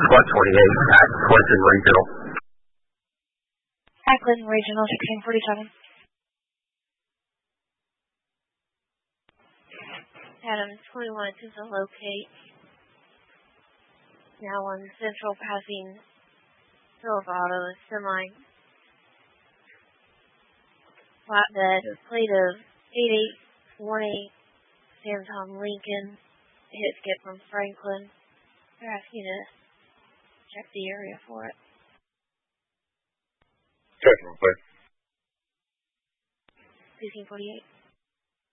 Squad 28 at Clinton Regional. At Clinton Regional, 1647. Adams 21 to the locate. Now on Central passing Silverado semi. Flatbed, plate of 8818 Sam Tom Lincoln. Hit skip from Franklin. They're asking to check the area for it. Check real quick. 1648.